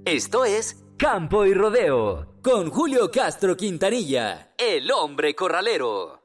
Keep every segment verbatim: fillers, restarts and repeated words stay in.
Esto es Campo y Rodeo, con Julio Castro Quintanilla, el hombre corralero.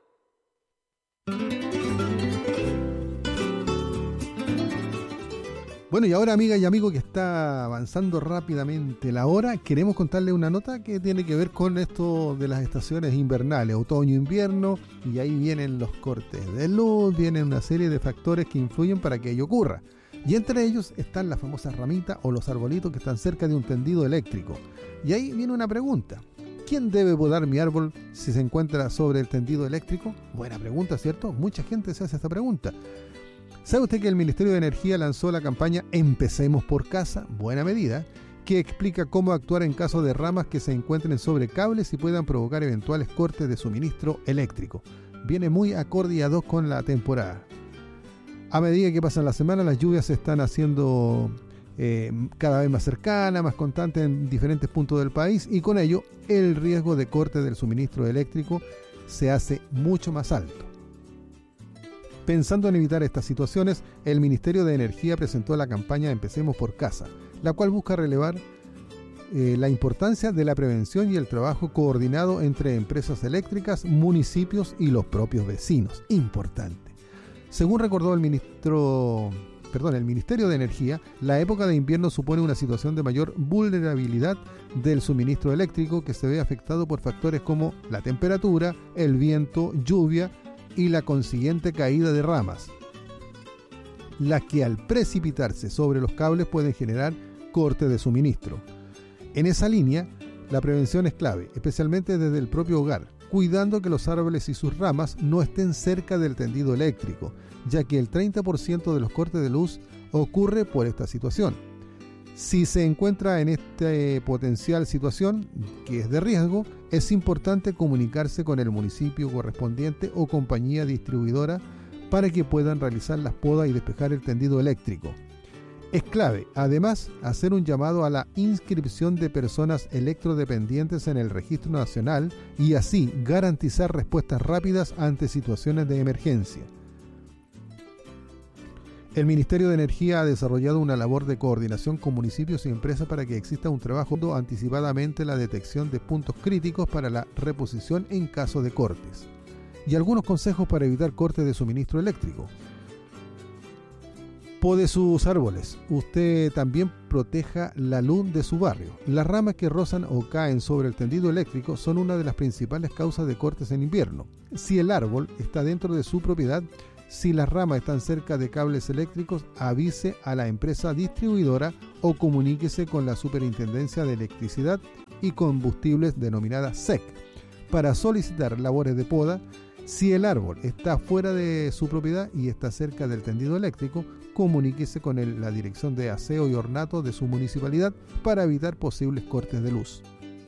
Bueno, y ahora, amiga y amigo, que está avanzando rápidamente la hora, queremos contarle una nota que tiene que ver con esto de las estaciones invernales, otoño, invierno, y ahí vienen los cortes de luz, vienen una serie de factores que influyen para que ello ocurra. Y entre ellos están las famosas ramitas o los arbolitos que están cerca de un tendido eléctrico. Y ahí viene una pregunta. ¿Quién debe podar mi árbol si se encuentra sobre el tendido eléctrico? Buena pregunta, ¿cierto? Mucha gente se hace esta pregunta. ¿Sabe usted que el Ministerio de Energía lanzó la campaña Empecemos por Casa? Buena medida, que explica cómo actuar en caso de ramas que se encuentren sobre cables y puedan provocar eventuales cortes de suministro eléctrico. Viene muy acorde y ad hoc con la temporada. A medida que pasan las semanas, las lluvias se están haciendo eh, cada vez más cercanas, más constantes en diferentes puntos del país, y con ello el riesgo de corte del suministro eléctrico se hace mucho más alto. Pensando en evitar estas situaciones, el Ministerio de Energía presentó la campaña Empecemos por Casa, la cual busca relevar eh, la importancia de la prevención y el trabajo coordinado entre empresas eléctricas, municipios y los propios vecinos. Importante. Según recordó el ministro, perdón, el Ministerio de Energía, la época de invierno supone una situación de mayor vulnerabilidad del suministro eléctrico que se ve afectado por factores como la temperatura, el viento, lluvia y la consiguiente caída de ramas, las que al precipitarse sobre los cables pueden generar corte de suministro. En esa línea, la prevención es clave, especialmente desde el propio hogar, cuidando que los árboles y sus ramas no estén cerca del tendido eléctrico, ya que el treinta por ciento de los cortes de luz ocurre por esta situación. Si se encuentra en esta potencial situación, que es de riesgo, es importante comunicarse con el municipio correspondiente o compañía distribuidora para que puedan realizar las podas y despejar el tendido eléctrico. Es clave, además, hacer un llamado a la inscripción de personas electrodependientes en el Registro Nacional y así garantizar respuestas rápidas ante situaciones de emergencia. El Ministerio de Energía ha desarrollado una labor de coordinación con municipios y empresas para que exista un trabajo anticipadamente la detección de puntos críticos para la reposición en caso de cortes. Y algunos consejos para evitar cortes de suministro eléctrico. Pode sus árboles. Usted también proteja la luz de su barrio. Las ramas que rozan o caen sobre el tendido eléctrico son una de las principales causas de cortes en invierno. Si el árbol está dentro de su propiedad, si las ramas están cerca de cables eléctricos, avise a la empresa distribuidora o comuníquese con la Superintendencia de Electricidad y Combustibles denominada S E C para solicitar labores de poda. Si el árbol está fuera de su propiedad y está cerca del tendido eléctrico, comuníquese con el, la Dirección de Aseo y Ornato de su municipalidad para evitar posibles cortes de luz.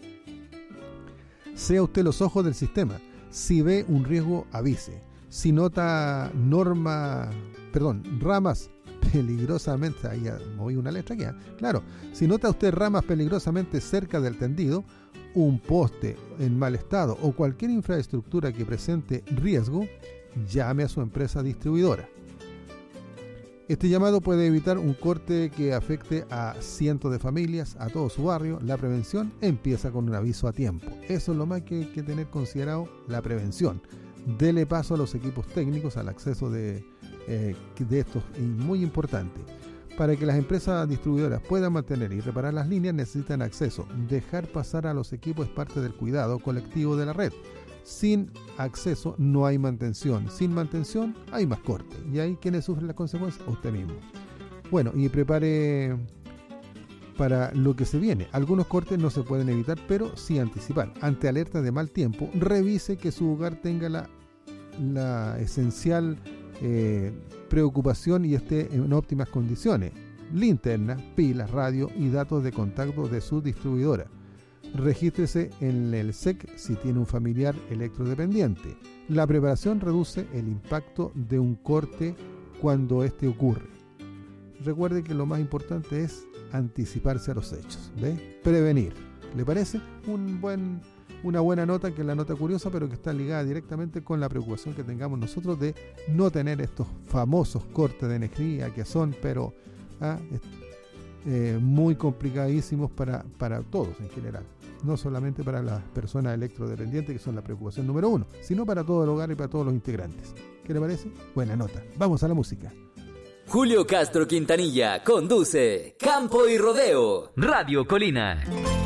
Sea usted los ojos del sistema. Si ve un riesgo, avise. Si nota norma, perdón, ramas peligrosamente, ahí moví una letra aquí, ¿eh? Claro, si nota usted ramas peligrosamente cerca del tendido, un poste en mal estado o cualquier infraestructura que presente riesgo, llame a su empresa distribuidora. Este llamado puede evitar un corte que afecte a cientos de familias, a todo su barrio. La prevención empieza con un aviso a tiempo. Eso es lo más que hay que tener considerado, la prevención. Dele paso a los equipos técnicos al acceso de, eh, de estos, y muy importante. Para que las empresas distribuidoras puedan mantener y reparar las líneas necesitan acceso. Dejar pasar a los equipos es parte del cuidado colectivo de la red. Sin acceso no hay mantención. Sin mantención hay más corte. Y ahí, ¿quiénes sufren las consecuencias? Usted mismo. Bueno, y prepare para lo que se viene. Algunos cortes no se pueden evitar, pero sí anticipar. Ante alerta de mal tiempo, revise que su hogar tenga la, la esencial eh, preocupación y esté en óptimas condiciones. Linterna, pilas, radio y datos de contacto de su distribuidora. Regístrese en el S E C si tiene un familiar electrodependiente. La preparación reduce el impacto de un corte cuando este ocurre. Recuerde que lo más importante es anticiparse a los hechos, ¿ve? Prevenir. ¿Le parece? Un buen, una buena nota, que es la nota curiosa, pero que está ligada directamente con la preocupación que tengamos nosotros de no tener estos famosos cortes de energía que son, pero ah, eh, muy complicadísimos para, para todos en general. No solamente para las personas electrodependientes, que son la preocupación número uno, sino para todo el hogar y para todos los integrantes. ¿Qué le parece? Buena nota. Vamos a la música. Julio Castro Quintanilla conduce Campo y Rodeo, Radio Colina.